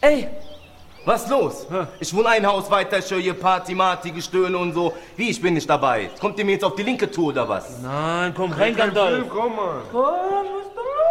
Ey, was los? Ich wohne ein Haus weiter, ich höre hier Party, Marty, Gestöhne und so. Wie, ich bin nicht dabei? Kommt ihr mir jetzt auf die linke Tour oder was? Nein, komm rein, Gandalf. Komm mal. Komm,